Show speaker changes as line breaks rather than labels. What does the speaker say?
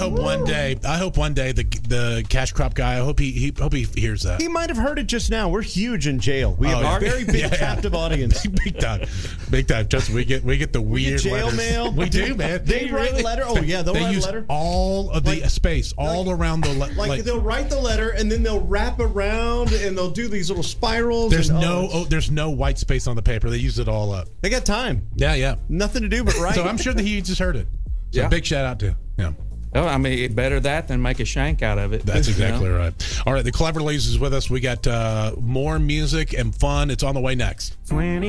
hope one day the cash crop guy. I hope he hears that.
He might have heard it just now. We're huge in jail. We have a very big captive audience.
Big time. Just we get the weird
jail
letters.
mail.
We do, man.
They write a letter. Oh yeah, they'll write a letter.
All of the space all around the
like they'll write the letter and then they'll wrap around and they'll do these little spirals.
There's no white space on the paper. They use it all up.
They got time.
Yeah.
Nothing to do but write.
So I'm sure that he just heard it. So big shout out to him.
Oh, I mean, better that than make a shank out of it.
That's exactly right. All right, the Cleverleys is with us. We got more music and fun. It's on the way next.